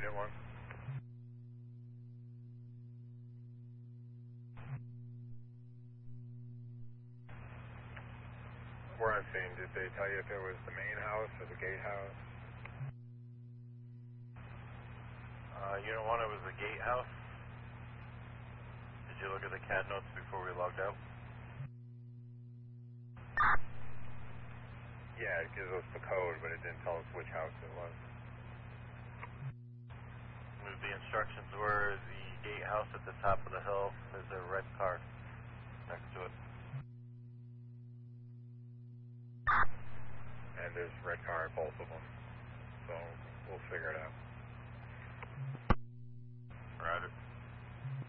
Unit 1. We're on scene. Did they tell you if it was the main house or the gatehouse? Unit 1, it was the gatehouse. Did you look at the CAD notes before we logged out? Yeah, it gives us the code, but it didn't tell us which house it was. The instructions were the gatehouse at the top of the hill. There's a red car next to it. And there's a red car at both of them. So we'll figure it out. Roger.